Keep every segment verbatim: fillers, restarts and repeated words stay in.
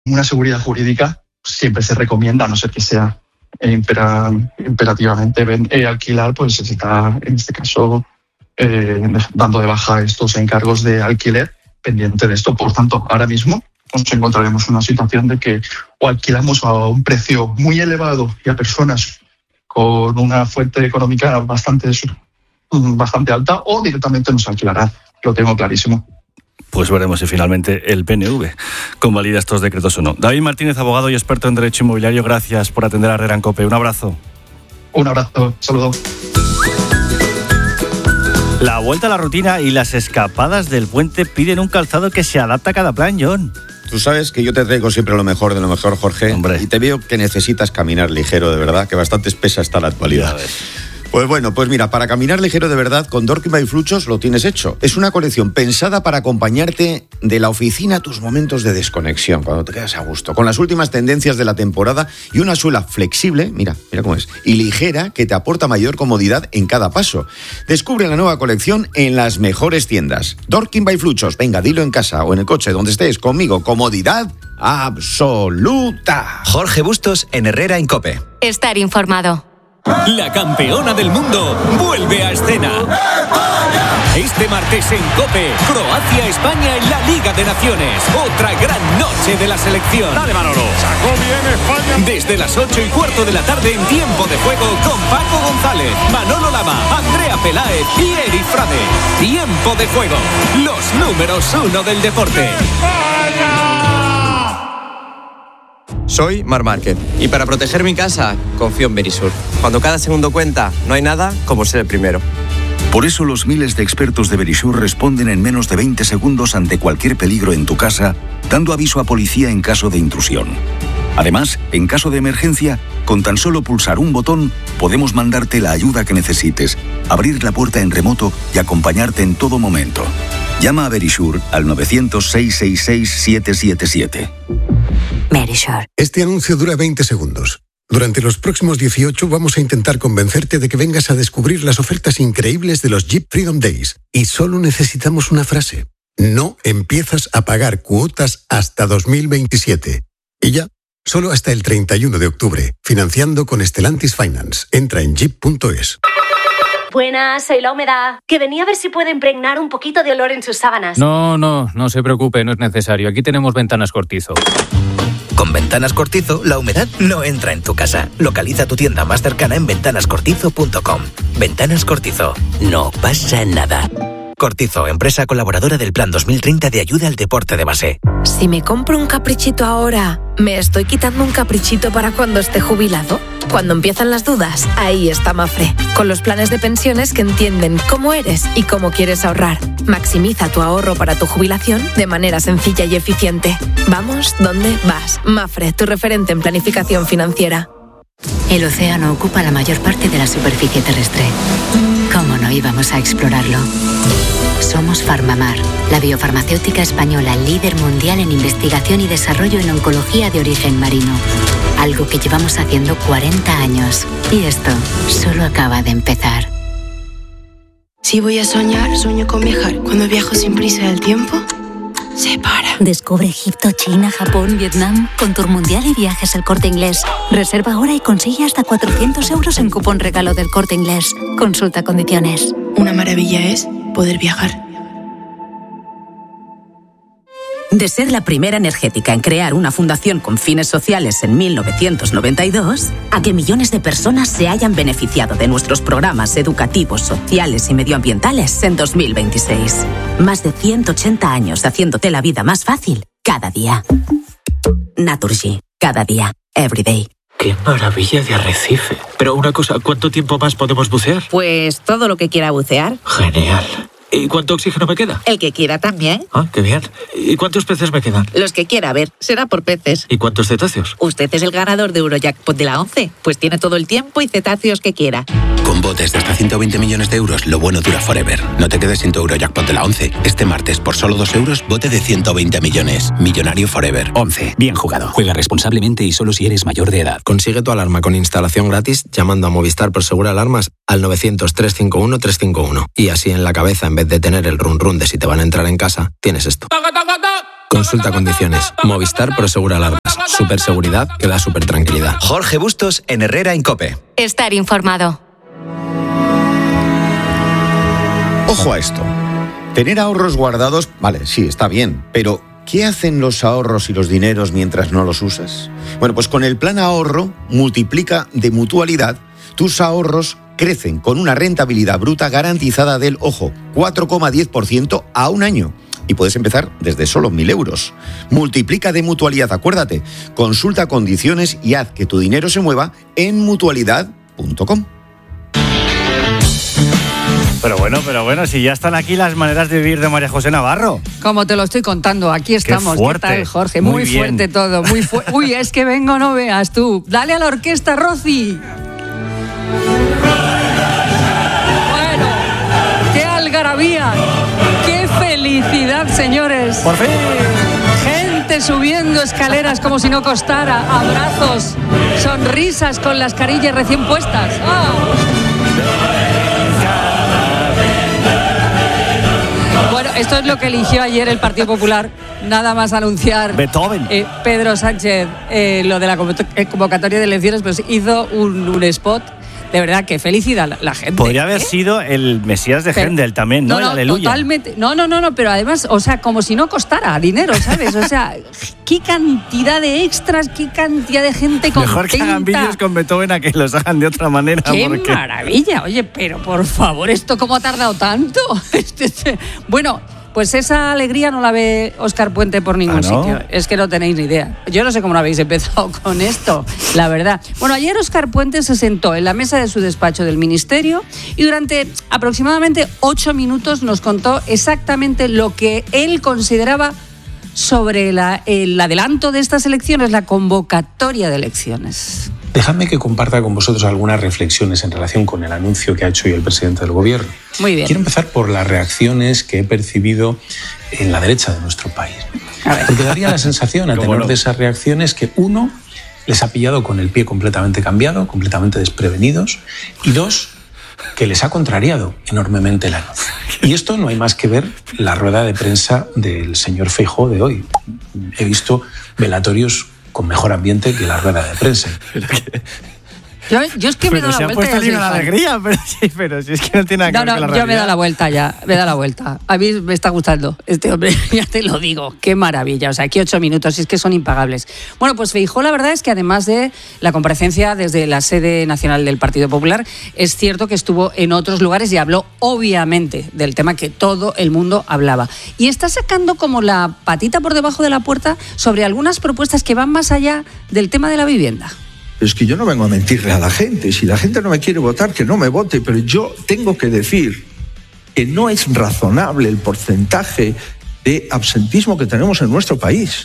una seguridad jurídica siempre se recomienda, a no ser que sea impera, imperativamente ven, eh, alquilar, pues se está en este caso eh, dando de baja estos encargos de alquiler pendiente de esto. Por tanto, ahora mismo nos encontraremos en una situación de que o alquilamos a un precio muy elevado y a personas con una fuente económica bastante, bastante alta, o directamente nos alquilará. Lo tengo clarísimo. Pues veremos si finalmente el P N V convalida estos decretos o no. David Martínez, abogado y experto en derecho inmobiliario, gracias por atender a Herrera en COPE. Un abrazo. Un abrazo, saludo. La vuelta a la rutina y las escapadas del puente piden un calzado que se adapta a cada plan, John. Tú sabes que yo te traigo siempre lo mejor de lo mejor, Jorge. Hombre. Y te veo que necesitas caminar ligero, de verdad, que bastante espesa está la actualidad. Pues bueno, pues mira, para caminar ligero de verdad, con Dorking by Fluchos lo tienes hecho. Es una colección pensada para acompañarte de la oficina a tus momentos de desconexión, cuando te quedas a gusto, con las últimas tendencias de la temporada y una suela flexible, mira, mira cómo es, y ligera, que te aporta mayor comodidad en cada paso. Descubre la nueva colección en las mejores tiendas. Dorking by Fluchos, venga, dilo en casa o en el coche, donde estés, conmigo, comodidad absoluta. Jorge Bustos en Herrera en COPE. Estar informado. La campeona del mundo vuelve a escena. Este martes en COPE, Croacia-España en la Liga de Naciones. Otra gran noche de la selección. Dale, Manolo. Sacó bien España. Desde las ocho y cuarto de la tarde en Tiempo de Juego con Paco González, Manolo Lama, Andrea Peláez y Eri Frade. Tiempo de Juego. Los números uno del deporte. ¡España! Soy Mar Márquez y para proteger mi casa confío en Verisur. Cuando cada segundo cuenta, no hay nada como ser el primero. Por eso los miles de expertos de Verisur responden en menos de veinte segundos ante cualquier peligro en tu casa, dando aviso a policía en caso de intrusión. Además, en caso de emergencia, con tan solo pulsar un botón, podemos mandarte la ayuda que necesites, abrir la puerta en remoto y acompañarte en todo momento. Llama a Verisur al nueve cero cero, seis seis seis, siete siete siete. Verisur. Este anuncio dura veinte segundos. Durante los próximos dieciocho vamos a intentar convencerte de que vengas a descubrir las ofertas increíbles de los Jeep Freedom Days. Y solo necesitamos una frase. No empiezas a pagar cuotas hasta dos mil veintisiete. Y ya, solo hasta el treinta y uno de octubre. Financiando con Stellantis Finance. Entra en jeep punto es. Buenas, soy la humedad. Que venía a ver si puede impregnar un poquito de olor en sus sábanas. No, no, no se preocupe, no es necesario. Aquí tenemos Ventanas Cortizo. Con Ventanas Cortizo, la humedad no entra en tu casa. Localiza tu tienda más cercana en ventanas cortizo punto com. Ventanas Cortizo. No pasa nada. Cortizo, empresa colaboradora del Plan dos mil treinta de ayuda al deporte de base. Si me compro un caprichito ahora, ¿me estoy quitando un caprichito para cuando esté jubilado? Cuando empiezan las dudas, ahí está Mafre, con los planes de pensiones que entienden cómo eres y cómo quieres ahorrar. Maximiza tu ahorro para tu jubilación de manera sencilla y eficiente. Vamos, ¿dónde vas? Mafre, tu referente en planificación financiera. El océano ocupa la mayor parte de la superficie terrestre. ¿Cómo no íbamos a explorarlo? Somos Farmamar, la biofarmacéutica española líder mundial en investigación y desarrollo en oncología de origen marino. Algo que llevamos haciendo cuarenta años. Y esto solo acaba de empezar. Si voy a soñar, sueño con viajar. Cuando viajo sin prisa del tiempo, se para. Descubre Egipto, China, Japón, Vietnam con Tour Mundial y Viajes El Corte Inglés. Reserva ahora y consigue hasta cuatrocientos euros en cupón regalo del Corte Inglés. Consulta condiciones. Una maravilla es poder viajar. De ser la primera energética en crear una fundación con fines sociales en mil novecientos noventa y dos, a que millones de personas se hayan beneficiado de nuestros programas educativos, sociales y medioambientales en dos mil veintiséis. Más de ciento ochenta años haciéndote la vida más fácil cada día. Naturgy, cada día, every day. ¡Qué maravilla de arrecife! Pero una cosa, ¿cuánto tiempo más podemos bucear? Pues todo lo que quiera bucear. Genial. ¿Y cuánto oxígeno me queda? El que quiera también. Ah, qué bien. ¿Y cuántos peces me quedan? Los que quiera, a ver, será por peces. ¿Y cuántos cetáceos? Usted es el ganador de Eurojackpot de la once, pues tiene todo el tiempo y cetáceos que quiera. Con botes de hasta ciento veinte millones de euros, lo bueno dura forever. No te quedes sin tu Eurojackpot de la once. Este martes, por solo dos euros, bote de ciento veinte millones. Millonario forever. once. Bien jugado. Juega responsablemente y solo si eres mayor de edad. Consigue tu alarma con instalación gratis llamando a Movistar Prosegur Alarmas al novecientos, trescientos cincuenta y uno, trescientos cincuenta y uno. Y así en la cabeza, en vez de tener el run run de si te van a entrar en casa, tienes esto. Consulta condiciones. Movistar Prosegur Alarmas. Superseguridad que da super tranquilidad. Jorge Bustos en Herrera Incope. Estar informado. Ojo a esto. Tener ahorros guardados, vale, sí, está bien, pero ¿qué hacen los ahorros y los dineros mientras no los usas? Bueno, pues con el plan ahorro multiplica de Mutualidad, tus ahorros crecen con una rentabilidad bruta garantizada del, ojo, cuatro coma diez por ciento a un año. Y puedes empezar desde solo mil euros. Multiplica de Mutualidad, acuérdate. Consulta condiciones y haz que tu dinero se mueva en mutualidad punto com. Pero bueno, pero bueno, si ya están aquí las maneras de vivir de María José Navarro. Como te lo estoy contando, aquí estamos. Qué fuerte. ¿Qué tal, Jorge? Muy, Muy fuerte todo, muy fuerte. Uy, es que vengo, no veas tú. Dale a la orquesta, Rosy. Bueno, qué algarabía, qué felicidad, señores. Por fin. Gente subiendo escaleras como si no costara, abrazos, sonrisas con las carillas recién puestas. ¡Oh! Bueno, esto es lo que eligió ayer el Partido Popular, nada más anunciar Beethoven. Eh, Pedro Sánchez eh, lo de la convocatoria de elecciones, pues hizo un, un spot. De verdad, qué felicidad la, la gente. Podría haber ¿eh? sido el Mesías de Händel también, ¿no? No, El no, Aleluya. totalmente. No, no, no, no, pero además, o sea, como si no costara dinero, ¿sabes? O sea, qué cantidad de extras, qué cantidad de gente contenta. Mejor que hagan vídeos con Beethoven a que los hagan de otra manera. ¡Qué porque... maravilla! Oye, pero por favor, ¿esto cómo ha tardado tanto? Bueno, pues esa alegría no la ve Óscar Puente por ningún ¿Ah, no? sitio. Es que no tenéis ni idea. Yo no sé cómo lo habéis empezado con esto, la verdad. Bueno, ayer Óscar Puente se sentó en la mesa de su despacho del Ministerio y durante aproximadamente ocho minutos nos contó exactamente lo que él consideraba sobre la, el adelanto de estas elecciones, la convocatoria de elecciones. Dejadme que comparta con vosotros algunas reflexiones en relación con el anuncio que ha hecho hoy el presidente del Gobierno. Muy bien. Quiero empezar por las reacciones que he percibido en la derecha de nuestro país. Porque daría la sensación, a tenor de esas reacciones, que uno, les ha pillado con el pie completamente cambiado, completamente desprevenidos, y dos, que les ha contrariado enormemente el anuncio. Y esto no hay más que ver la rueda de prensa del señor Feijóo de hoy. He visto velatorios con mejor ambiente que la rueda de prensa. Yo, yo es que me he dado se la ha vuelta. puesto y la soy fan. alegría, pero sí, pero si es que no tiene nada que No, ver no, con la yo realidad. me he dado la vuelta ya, me he dado la vuelta. A mí me está gustando este hombre, ya te lo digo, qué maravilla. O sea, aquí ocho minutos, es que son impagables. Bueno, pues Feijóo, la verdad es que además de la comparecencia desde la sede nacional del Partido Popular, es cierto que estuvo en otros lugares y habló obviamente del tema que todo el mundo hablaba. Y está sacando como la patita por debajo de la puerta sobre algunas propuestas que van más allá del tema de la vivienda. Es que yo no vengo a mentirle a la gente. Si la gente no me quiere votar, que no me vote. Pero yo tengo que decir que no es razonable el porcentaje de absentismo que tenemos en nuestro país.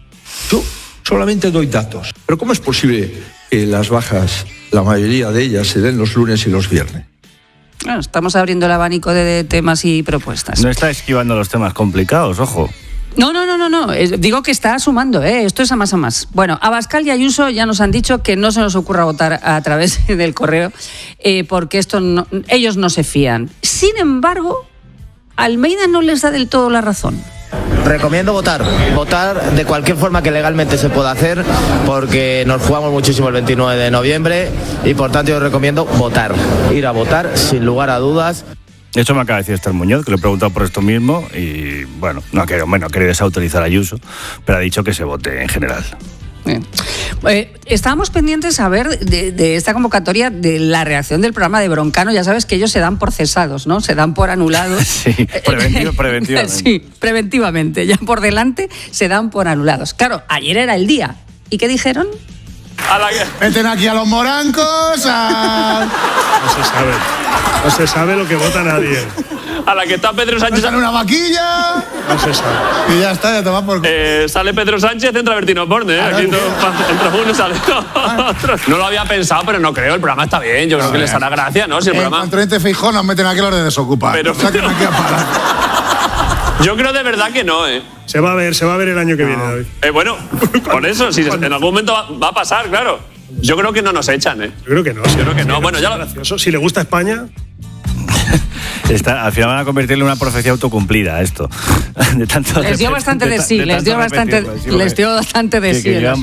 Yo solamente doy datos. Pero ¿cómo es posible que las bajas, la mayoría de ellas, se den los lunes y los viernes? Bueno, estamos abriendo el abanico de temas y propuestas. No está esquivando los temas complicados, ojo. No, no, no, no, no. Digo que está sumando, ¿eh? Esto es a más a más. Bueno, Abascal y Ayuso ya nos han dicho que no se nos ocurra votar a través del correo eh, porque esto no, ellos no se fían. Sin embargo, Almeida no les da del todo la razón. Recomiendo votar, votar de cualquier forma que legalmente se pueda hacer, porque nos jugamos muchísimo el veintinueve de noviembre y por tanto yo recomiendo votar, ir a votar sin lugar a dudas. De hecho, me acaba de decir Esther Muñoz, que le he preguntado por esto mismo y, bueno, no ha querido, bueno, ha querido desautorizar a Ayuso, pero ha dicho que se vote en general. Bien. Eh, estábamos pendientes a ver de, de esta convocatoria de la reacción del programa de Broncano. Ya sabes que ellos se dan por cesados, ¿no? Se dan por anulados. Sí, preventivo, preventivamente. Sí, preventivamente. Ya por delante se dan por anulados. Claro, ayer era el día. ¿Y qué dijeron? A la que... Meten aquí a los morancos, a... No se sabe. No se sabe lo que vota nadie. A la que está Pedro Sánchez... Metan una vaquilla... No se sabe. Y ya está, ya te va por... Eh, sale Pedro Sánchez, entra Bertino Borne, ¿eh? Aquí todo, entra uno y sale otro. No lo había pensado, pero no creo. El programa está bien. Yo creo que les hará gracia, ¿no? Si el programa... En cuanto Feijóo nos meten aquí a los de Desocupa. Pero... pero... aquí a parar. Yo creo de verdad que no, ¿eh? Se va a ver, se va a ver el año que no. viene, David. Eh, bueno, por eso, si en algún momento va, va a pasar, claro. Yo creo que no nos echan, ¿eh? Yo creo que no. Yo creo que no. Bueno, ya lo... gracioso. Si le gusta España... Está, al final van a convertirlo en una profecía autocumplida esto. De tanto les dio bastante de, de sí, de les dio bastante, les dio bastante de sí.